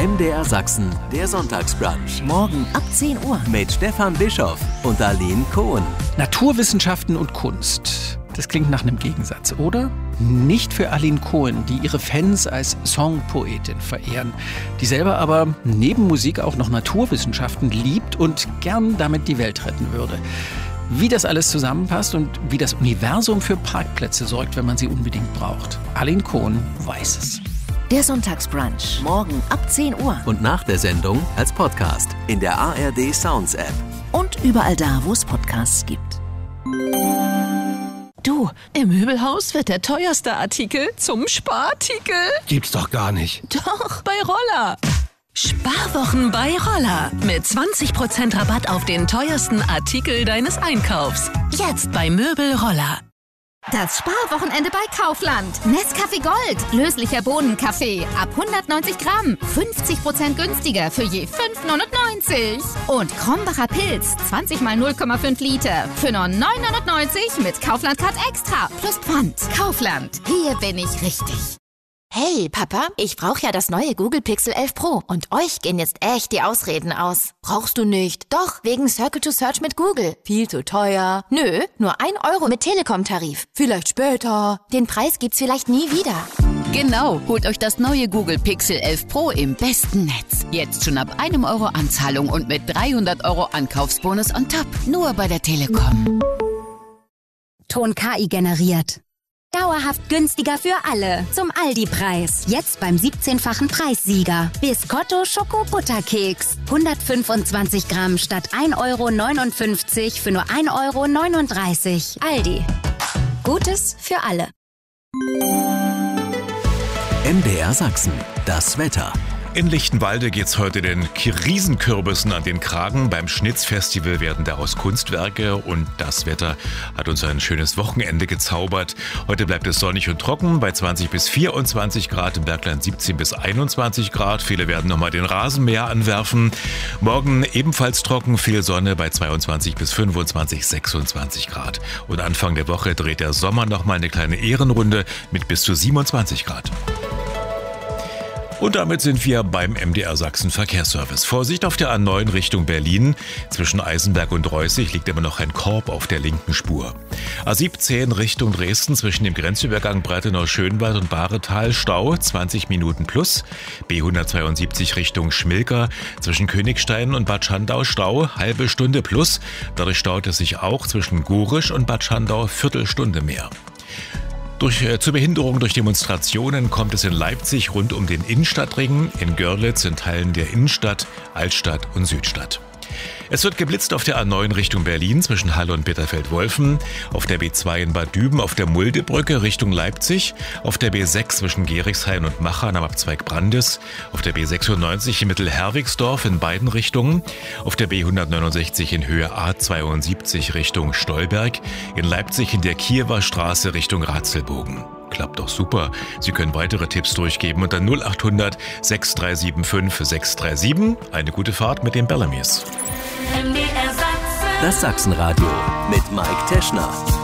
MDR Sachsen, der Sonntagsbrunch. Morgen ab 10 Uhr. Mit Stefan Bischoff und Aline Kohn. Naturwissenschaften und Kunst. Das klingt nach einem Gegensatz, oder? Nicht für Aline Kohn, die ihre Fans als Songpoetin verehren, die selber aber neben Musik auch noch Naturwissenschaften liebt und gern damit die Welt retten würde. Wie das alles zusammenpasst und wie das Universum für Parkplätze sorgt, wenn man sie unbedingt braucht. Aline Kohn weiß es. Der Sonntagsbrunch. Morgen ab 10 Uhr. Und nach der Sendung als Podcast in der ARD Sounds App. Und überall da, wo es Podcasts gibt. Du, im Möbelhaus wird der teuerste Artikel zum Sparartikel. Gibt's doch gar nicht. Doch, bei Roller. Sparwochen bei Roller. Mit 20% Rabatt auf den teuersten Artikel deines Einkaufs. Jetzt bei Möbel Roller. Das Sparwochenende bei Kaufland. Nescafé Gold. Löslicher Bohnenkaffee. Ab 190 Gramm. 50% günstiger für je 5,99. Und Krombacher Pilz. 20 mal 0,5 Liter. Für nur 9,99 mit Kaufland Card Extra. Plus Pfand. Kaufland. Hier bin ich richtig. Hey, Papa, ich brauche ja das neue Google Pixel 11 Pro und euch gehen jetzt echt die Ausreden aus. Brauchst du nicht? Doch, wegen Circle to Search mit Google. Viel zu teuer. Nö, nur 1 Euro mit Telekom-Tarif. Vielleicht später. Den Preis gibt's vielleicht nie wieder. Genau, holt euch das neue Google Pixel 11 Pro im besten Netz. Jetzt schon ab 1 Euro Anzahlung und mit 300 Euro Ankaufsbonus on top. Nur bei der Telekom. Ton KI generiert. Dauerhaft günstiger für alle. Zum Aldi-Preis. Jetzt beim 17-fachen Preissieger. Biscotto Schoko-Butterkeks. 125 Gramm statt 1,59 € für nur 1,39 €. Aldi. Gutes für alle. MDR Sachsen, das Wetter. In Lichtenwalde geht's heute den Riesenkürbissen an den Kragen. Beim Schnitzfestival werden daraus Kunstwerke und das Wetter hat uns ein schönes Wochenende gezaubert. Heute bleibt es sonnig und trocken bei 20 bis 24 Grad, im Bergland 17 bis 21 Grad. Viele werden nochmal den Rasenmäher anwerfen. Morgen ebenfalls trocken, viel Sonne bei 22 bis 25, 26 Grad. Und Anfang der Woche dreht der Sommer nochmal eine kleine Ehrenrunde mit bis zu 27 Grad. Und damit sind wir beim MDR Sachsen Verkehrsservice. Vorsicht auf der A9 Richtung Berlin. Zwischen Eisenberg und Reußig liegt immer noch ein Korb auf der linken Spur. A17 Richtung Dresden zwischen dem Grenzübergang Breitenau-Schönwald und Bahretal Stau, 20 Minuten plus. B172 Richtung Schmilker zwischen Königstein und Bad Schandau Stau, halbe Stunde plus. Dadurch staut es sich auch zwischen Gorisch und Bad Schandau Viertelstunde mehr. Zur Behinderung durch Demonstrationen kommt es in Leipzig rund um den Innenstadtring, in Görlitz, in Teilen der Innenstadt, Altstadt und Südstadt. Es wird geblitzt auf der A9 Richtung Berlin zwischen Halle und Bitterfeld-Wolfen, auf der B2 in Bad Düben, auf der Muldebrücke Richtung Leipzig, auf der B6 zwischen Gerichshain und Machern am Abzweig Brandes, auf der B96 in Mittelherwigsdorf in beiden Richtungen, auf der B169 in Höhe A72 Richtung Stolberg, in Leipzig in der Kiewer Straße Richtung Ratzelbogen. Klappt doch super. Sie können weitere Tipps durchgeben unter 0800 6375 637. Eine gute Fahrt mit den Bellamys. Das Sachsenradio mit Mike Teschner.